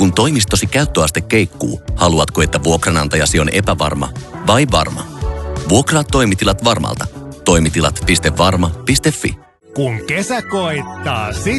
Kun toimistosi käyttöaste keikkuu, haluatko, että vuokranantajasi on epävarma vai varma? Vuokraa toimitilat Varmalta. Toimitilat.varma.fi. Kun kesä koittaa,